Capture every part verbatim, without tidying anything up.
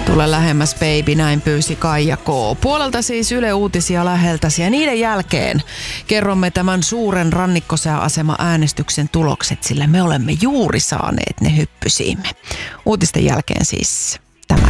Tule lähemmäs baby, näin pyysi Kaija K. Puolelta siis Yle Uutisia läheltäsi ja niiden jälkeen kerromme tämän suuren rannikkosääasema-äänestyksen tulokset, sillä me olemme juuri saaneet ne hyppysiimme. Uutisten jälkeen siis tämä.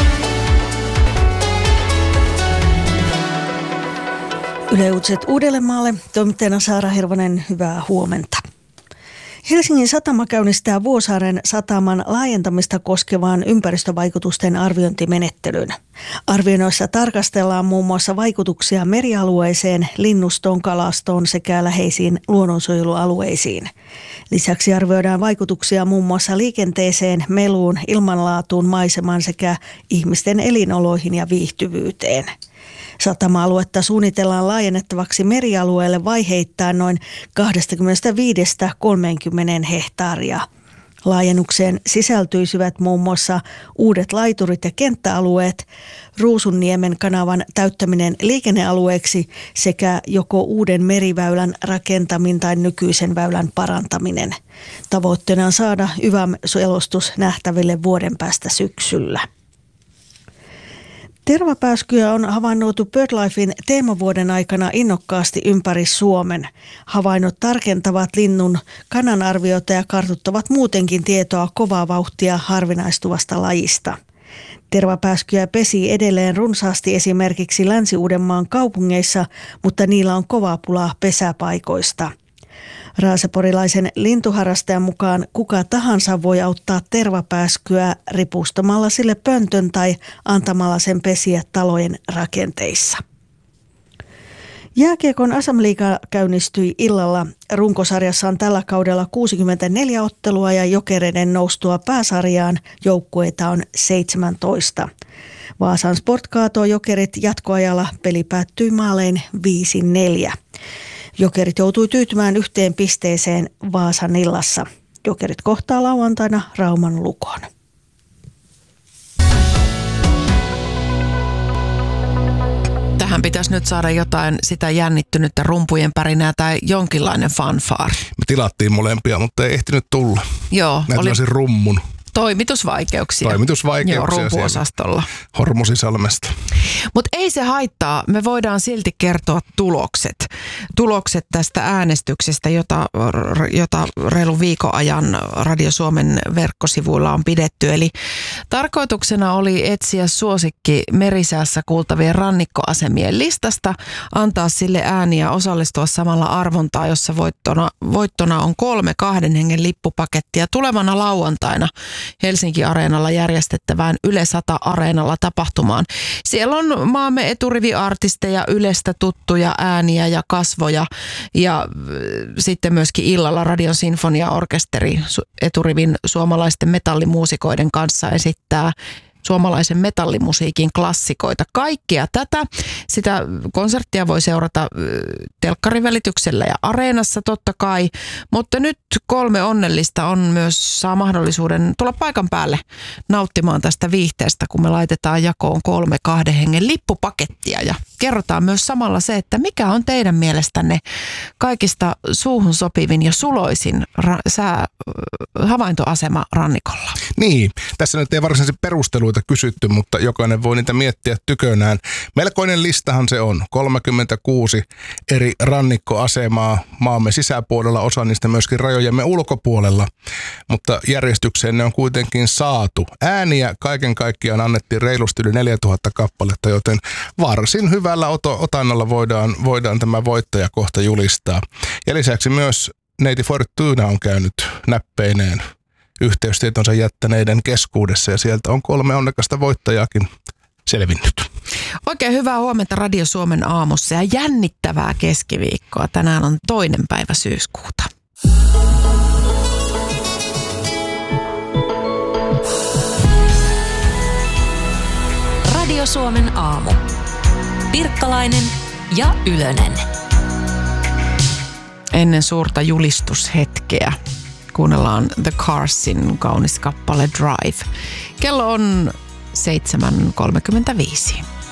Yle Uutiset Uudellemaalle, toimittajana Saara Hirvonen, hyvää huomenta. Helsingin satama käynnistää Vuosaaren sataman laajentamista koskevaan ympäristövaikutusten arviointimenettelyn. Arvioinnoissa tarkastellaan muun muassa vaikutuksia merialueeseen, linnustoon, kalastoon sekä läheisiin luonnonsuojelualueisiin. Lisäksi arvioidaan vaikutuksia muun muassa liikenteeseen, meluun, ilmanlaatuun, maisemaan sekä ihmisten elinoloihin ja viihtyvyyteen. Satama-aluetta suunnitellaan laajennettavaksi merialueelle vaiheittain noin kaksikymmentäviisi kolmekymmentä hehtaaria. Laajennukseen sisältyisivät muun muassa uudet laiturit ja kenttäalueet, Ruusunniemen kanavan täyttäminen liikennealueeksi sekä joko uuden meriväylän rakentaminen tai nykyisen väylän parantaminen. Tavoitteena on saada Y V A M-selostus nähtäville vuoden päästä syksyllä. Tervapääskyjä on havainnoitu BirdLifein teemavuoden aikana innokkaasti ympäri Suomen. Havainnot tarkentavat linnun kannanarviota ja kartuttavat muutenkin tietoa kovaa vauhtia harvinaistuvasta lajista. Tervapääskyjä pesii edelleen runsaasti esimerkiksi Länsi-Uudenmaan kaupungeissa, mutta niillä on kova pula pesäpaikoista. Raaseporilaisen lintuharrastajan mukaan kuka tahansa voi auttaa tervapääskyä ripustamalla sille pöntön tai antamalla sen pesiä talojen rakenteissa. Jääkiekon A S M-liiga käynnistyi illalla. Runkosarjassa on tällä kaudella kuusikymmentäneljä ottelua ja Jokereiden noustua pääsarjaan joukkueita on seitsemäntoista. Vaasan Sport kaatoi Jokerit jatkoajalla, peli päättyi maalein viisi neljä. Jokerit joutui tyytymään yhteen pisteeseen Vaasan illassa. Jokerit kohtaa lauantaina Rauman Lukon. Tähän pitäisi nyt saada jotain sitä jännittynyttä rumpujen pärinää tai jonkinlainen fanfaari. Me tilattiin molempia, mutta ei ehtinyt tulla. Joo. Näitä oli rummun. Toimitusvaikeuksia. Toimitusvaikeuksia. Joo, rumpuosastolla. Hormusisalmesta. Mutta ei se haittaa. Me voidaan silti kertoa tulokset. Tulokset tästä äänestyksestä, jota, jota reilu viikon ajan Radio Suomen verkkosivuilla on pidetty. Eli tarkoituksena oli etsiä suosikki merisäässä kuultavien rannikkoasemien listasta, antaa sille ääniä, osallistua samalla arvontaan, jossa voittona, voittona on kolme kahden hengen lippupakettia tulevana lauantaina Helsinki-areenalla järjestettävään Yle sata-areenalla tapahtumaan. Siellä on maamme eturiviartisteja, Ylestä tuttuja ääniä ja kasvoja ja sitten myöskin illalla Radion Sinfoniaorkesteri eturivin suomalaisten metallimuusikoiden kanssa esittää suomalaisen metallimusiikin klassikoita. Kaikkea tätä, sitä konserttia voi seurata telkkarin välityksellä ja areenassa totta kai, mutta nyt kolme onnellista on myös saa mahdollisuuden tulla paikan päälle nauttimaan tästä viihteestä, kun me laitetaan jakoon kolme kahden hengen lippupakettia ja kerrotaan myös samalla se, että mikä on teidän mielestänne kaikista suuhun sopivin ja suloisin ra- sää, havaintoasema rannikolla. Niin, tässä nyt ei varsinaisesti perusteluita kysytty, mutta jokainen voi niitä miettiä tykönään. Melkoinen listahan se on, kolmekymmentäkuusi eri rannikkoasemaa maamme sisäpuolella, osa niistä myöskin rajojemme ulkopuolella, mutta järjestykseen ne on kuitenkin saatu. Ääniä kaiken kaikkiaan annettiin reilusti yli neljätuhatta kappaletta, joten varsin hyvällä oto- otannalla voidaan, voidaan tämä voittaja kohta julistaa. Ja lisäksi myös neiti Fortuna on käynyt näppeineen yhteystietonsa jättäneiden keskuudessa ja sieltä on kolme onnekasta voittajaakin selvinnyt. Oikein hyvää huomenta Radio Suomen aamussa ja jännittävää keskiviikkoa. Tänään on toinen päivä syyskuuta. Radio Suomen aamu. Pirkkalainen ja Ylönen. Ennen suurta julistushetkeä kuunnellaan The Carsin kaunis kappale Drive. Kello on seitsemän kolmekymmentäviisi.